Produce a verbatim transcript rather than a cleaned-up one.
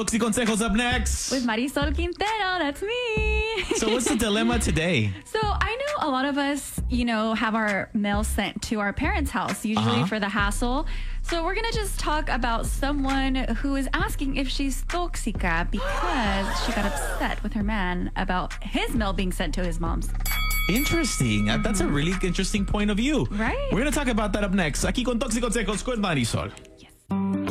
Toxi Consejos up next. With Marisol Quintero, that's me. So what's the dilemma today? So I know a lot of us, you know, have our mail sent to our parents' house, usually Uh-huh. for the hassle. So we're going to just talk about someone who is asking if she's toxica because she got upset with her man about his mail being sent to his mom's. Interesting. Uh, That's a really interesting point of view. Right. We're going to talk about that up next. Aquí con Toxi Consejos con Marisol.